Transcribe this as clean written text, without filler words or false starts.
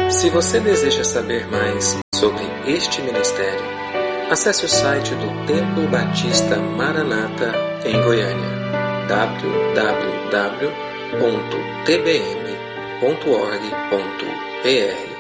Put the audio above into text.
Se você deseja saber mais sobre este ministério, acesse o site do Templo Batista Maranata em Goiânia, www.tbm.org.br.